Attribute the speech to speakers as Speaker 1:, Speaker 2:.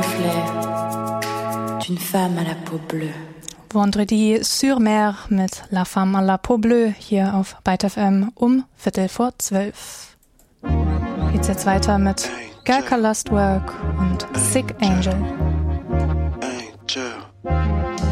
Speaker 1: reflet d'une femme à la peau bleue.
Speaker 2: Vendredi sur Mer mit La Femme à la Peau Bleue hier auf Byte FM um 11:45. Geht's jetzt weiter mit Galka Lustwork und Sick Angel.
Speaker 3: Angel.